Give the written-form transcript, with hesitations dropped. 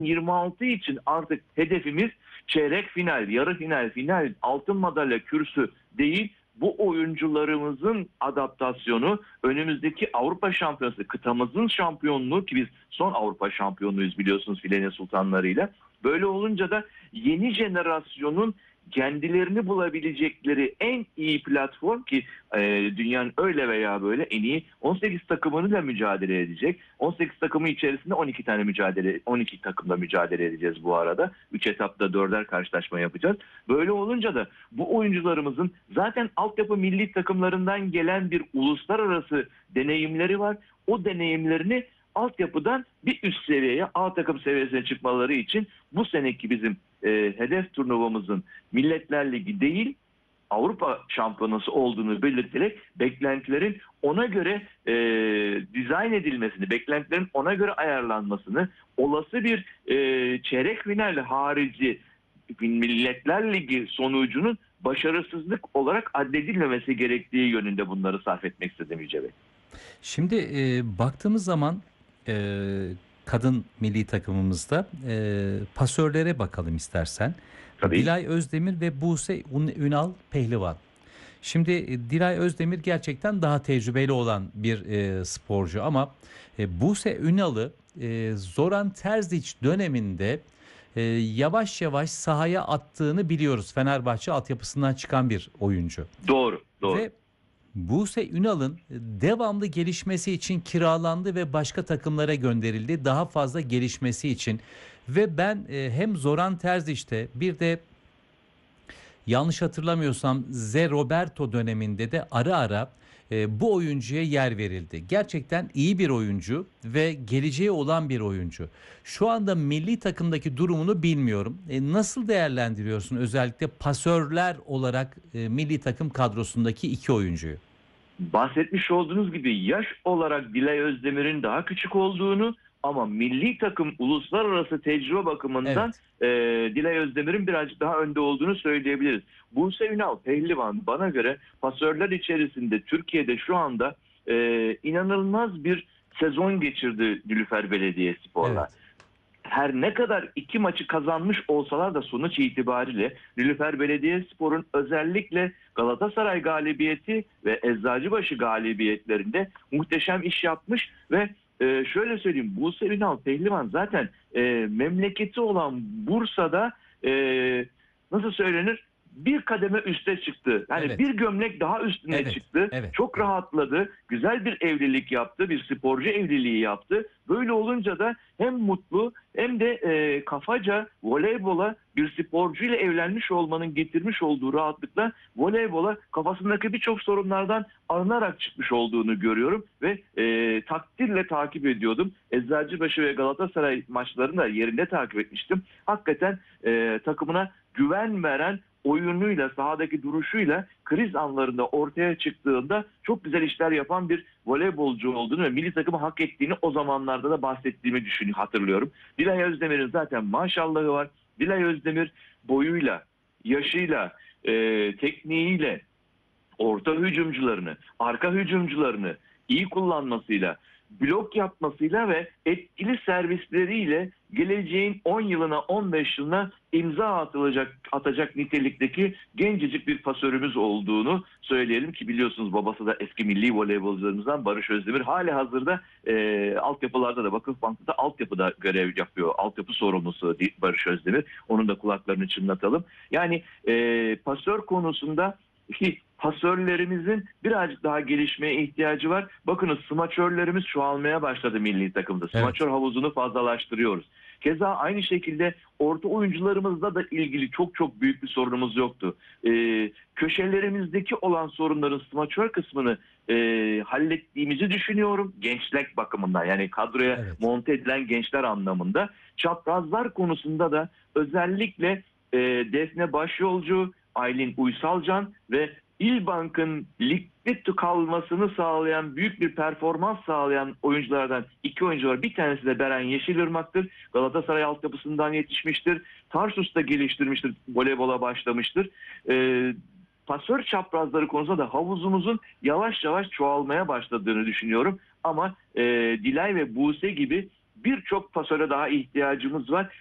26 için artık hedefimiz çeyrek final, yarı final, final, altın madalya kürsü değil. Bu oyuncularımızın adaptasyonu, önümüzdeki Avrupa Şampiyonası, kıtamızın şampiyonluğu, ki biz son Avrupa şampiyonluğuyuz biliyorsunuz Filene Sultanları'yla. Böyle olunca da yeni jenerasyonun kendilerini bulabilecekleri en iyi platform, ki dünyanın öyle veya böyle en iyi 18 takımıyla mücadele edecek. 18 takımı içerisinde 12 takımla mücadele edeceğiz bu arada. 3 etapta 4'er karşılaşma yapacağız. Böyle olunca da bu oyuncularımızın zaten altyapı milli takımlarından gelen bir uluslararası deneyimleri var. O deneyimlerini altyapıdan bir üst seviyeye, A takım seviyesine çıkmaları için bu seneki bizim hedef turnuvamızın Milletler Ligi değil, Avrupa Şampiyonası olduğunu belirterek beklentilerin ona göre dizayn edilmesini, beklentilerin ona göre ayarlanmasını, olası bir çeyrek final harici Milletler Ligi sonucunun başarısızlık olarak addedilmemesi gerektiği yönünde bunları sarf etmek istedim Yüce Bey. Şimdi baktığımız zaman e, kadın milli takımımızda pasörlere bakalım istersen. Tabii. Dilay Özdemir ve Buse Ünal Pehlivan. Şimdi Dilay Özdemir gerçekten daha tecrübeli olan bir sporcu ama Buse Ünal'ı Zoran Terzic döneminde yavaş yavaş sahaya attığını biliyoruz. Fenerbahçe altyapısından çıkan bir oyuncu. Doğru, doğru. Ve Buse Ünal'ın devamlı gelişmesi için kiralandı ve başka takımlara gönderildi. Daha fazla gelişmesi için. Ve ben hem Zoran Terzic'te bir de yanlış hatırlamıyorsam Ze Roberto döneminde de ara ara bu oyuncuya yer verildi. Gerçekten iyi bir oyuncu ve geleceği olan bir oyuncu. Şu anda milli takımdaki durumunu bilmiyorum. Nasıl değerlendiriyorsun özellikle pasörler olarak milli takım kadrosundaki iki oyuncuyu? Bahsetmiş olduğunuz gibi yaş olarak Dilay Özdemir'in daha küçük olduğunu, ama milli takım uluslararası tecrübe bakımından Dilay Özdemir'in birazcık daha önde olduğunu söyleyebiliriz. Buse Ünal Pehlivan bana göre pasörler içerisinde Türkiye'de şu anda inanılmaz bir sezon geçirdi Nilüfer Belediyespor'la. Evet. Her ne kadar iki maçı kazanmış olsalar da sonuç itibariyle Nilüfer Belediyespor'un özellikle Galatasaray galibiyeti ve Eczacıbaşı galibiyetlerinde muhteşem iş yapmış ve şöyle söyleyeyim, Buse Ünal Pehlivan zaten memleketi olan Bursa'da nasıl söylenir? Bir kademe üste çıktı. Yani Evet. bir gömlek daha üstüne Evet, çıktı. evet, Çok evet. rahatladı. Güzel bir evlilik yaptı. Bir sporcu evliliği yaptı. Böyle olunca da hem mutlu hem de kafaca voleybola bir sporcuyla evlenmiş olmanın getirmiş olduğu rahatlıkla voleybola kafasındaki birçok sorunlardan arınarak çıkmış olduğunu görüyorum ve takdirle takip ediyordum. Eczacıbaşı ve Galatasaray maçlarını da yerinde takip etmiştim. Hakikaten takımına güven veren oyunuyla, sahadaki duruşuyla kriz anlarında ortaya çıktığında çok güzel işler yapan bir voleybolcu olduğunu ve milli takımı hak ettiğini o zamanlarda da bahsettiğimi hatırlıyorum. Dilay Özdemir'in zaten maşallahı var. Dilay Özdemir boyuyla, yaşıyla, tekniğiyle, orta hücumcularını, arka hücumcularını iyi kullanmasıyla, blok yapmasıyla ve etkili servisleriyle geleceğin 10 yılına 15 yılına imza atacak nitelikteki gencecik bir pasörümüz olduğunu söyleyelim ki biliyorsunuz babası da eski milli voleybolcularımızdan Barış Özdemir. Hali hazırda altyapılarda da Vakıfbank'ta da altyapıda görev yapıyor. Altyapı sorumlusu Barış Özdemir. Onun da kulaklarını çınlatalım. Yani pasör konusunda pasörlerimizin birazcık daha gelişmeye ihtiyacı var. Bakınız smaçörlerimiz çoğalmaya başladı milli takımda. Smaçör havuzunu fazlalaştırıyoruz. Keza aynı şekilde orta oyuncularımızla da ilgili çok büyük bir sorunumuz yoktu. Köşelerimizdeki olan sorunların smaçör kısmını hallettiğimizi düşünüyorum. Gençlik bakımından, yani kadroya monte edilen gençler anlamında. Çaprazlar konusunda da özellikle Defne Başyolcu, Aylin Uysalcan ve İlbank'ın ligde kalmasını sağlayan, büyük bir performans sağlayan oyunculardan iki oyuncu var. Bir tanesi de Beren Yeşilırmak'tır. Galatasaray altyapısından yetişmiştir. Tarsus'ta geliştirmiştir. Voleybola başlamıştır. Pasör çaprazları konusunda da havuzumuzun yavaş yavaş çoğalmaya başladığını düşünüyorum. Ama Dilay ve Buse gibi birçok pasöre daha ihtiyacımız var.